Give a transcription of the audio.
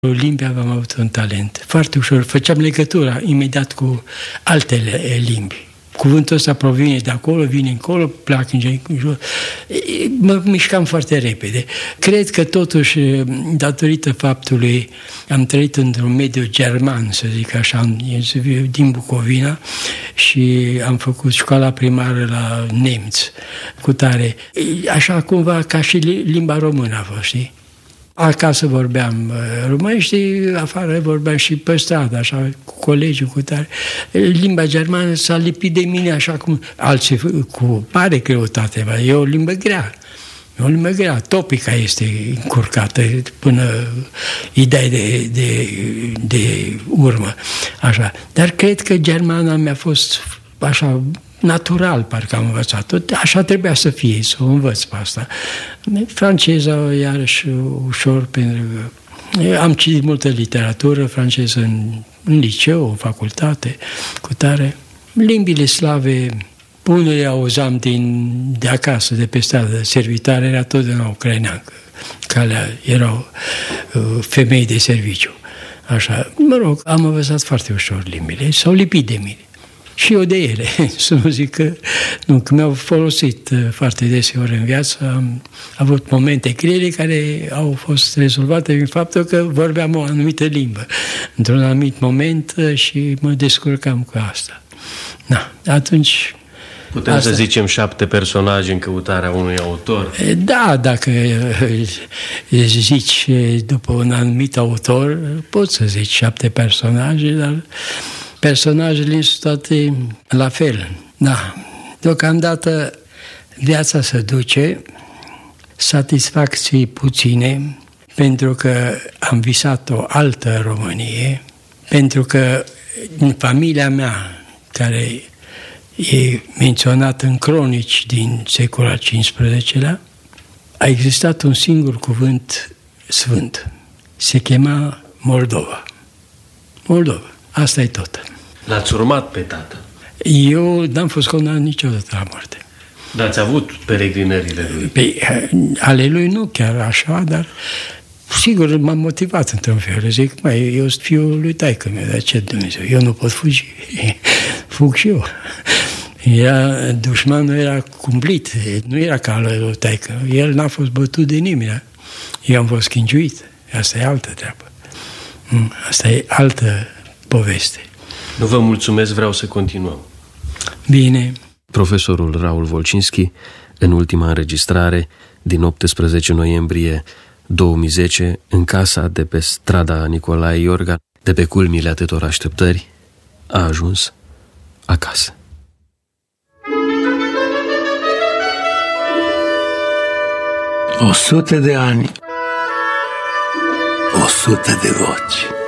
Limbi aveam avut un talent foarte ușor. Făceam legătura imediat cu altele limbi. Cuvântul ăsta provine de acolo, vine încolo, pleacă în jur. Mă mișcam foarte repede. Cred că totuși, datorită faptului, am trăit într-un mediu german, să zic așa, din Bucovina, și am făcut școala primară la nemți, cu tare. Așa cumva ca și limba română a fost, știi? Acasă vorbeam românești, afară vorbeam și pe stradă, așa, cu colegii, cu tare. Limba germană s-a lipit de mine așa cum alții cu mare greutate. E o limbă grea. E o limbă grea. Topica este încurcată până ideea de urmă. Așa. Dar cred că germana mi-a fost așa natural, parcă am învățat-o. Așa trebuia să fie, să o învăț pe asta. Franceza, iarăși, ușor, pentru că am citit multă literatură franceză în liceu, în facultate, cu tare. Limbile slave, unele auzam de acasă, de pe stradă. Servitoare era totdeauna ucraineancă. Calea erau femei de serviciu. Așa. Mă rog, am învățat foarte ușor limbile. S-au lipit de mine. Și eu de ele, să nu zic că mi-au folosit foarte deseori în viață. Am avut momente grele care au fost rezolvate prin faptul că vorbeam o anumită limbă într-un anumit moment și mă descurcam cu asta. Da, atunci... Putem să zicem 7 personaje în căutarea unui autor? Da, dacă zici după un anumit autor, poți să zici 7 personaje, dar... Personajele sunt toate la fel. Da. Deocamdată viața se duce, satisfacții puține, pentru că am visat o altă Românie, pentru că în familia mea, care e menționat în cronici din secolul XV-lea, a existat un singur cuvânt sfânt. Se chema Moldova. Moldova. Asta e tot. L-ați urmat pe tată? Eu n-am fost condamnat niciodată la moarte. Dar ați avut peregrinările lui? Ale lui nu chiar așa, dar sigur m-am motivat într-un fel. Zic, eu sunt fiul lui taică-meu, dar ce Dumnezeu, eu nu pot fugi. Fug și eu. Dușmanul era cumplit, nu era ca al lui taică. El n-a fost bătut de nimeni. Eu am fost chinciuit. Asta e altă treabă. Asta e altă poveste. Nu vă mulțumesc, vreau să continuăm. Bine. Profesorul Raul Volcinski, în ultima înregistrare din 18 noiembrie 2010, în casa de pe strada Nicolae Iorga, de pe culmile atâtor așteptări, a ajuns acasă. O 100 de ani, 100 de voci.